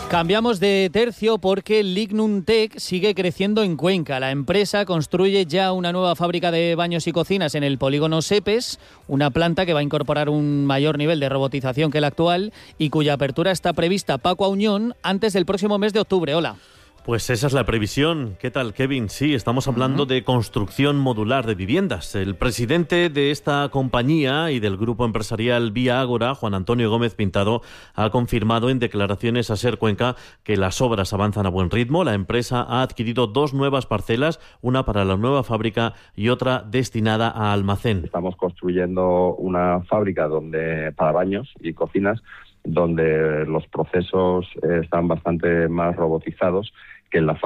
Cambiamos de tercio porque Lignum Tech sigue creciendo en Cuenca. La empresa construye ya una nueva fábrica de baños y cocinas en el polígono Sepes, una planta que va a incorporar un mayor nivel de robotización que el actual y cuya apertura está prevista, Paco Auñón, antes del próximo mes de octubre. Hola. Pues esa es la previsión. ¿Qué tal, Kevin? Sí, estamos hablando de construcción modular de viviendas. El presidente de esta compañía y del grupo empresarial Vía Ágora, Juan Antonio Gómez Pintado, ha confirmado en declaraciones a SER Cuenca que las obras avanzan a buen ritmo. La empresa ha adquirido 2 nuevas parcelas, una para la nueva fábrica y otra destinada a almacén. Estamos construyendo una fábrica para baños y cocinas donde los procesos están bastante más robotizados que en la fábrica